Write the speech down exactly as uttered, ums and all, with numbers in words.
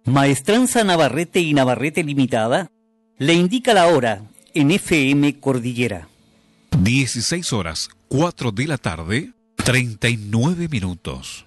Maestranza Navarrete y Navarrete Limitada le indica la hora en F M Cordillera. dieciséis horas, cuatro de la tarde, treinta y nueve minutos.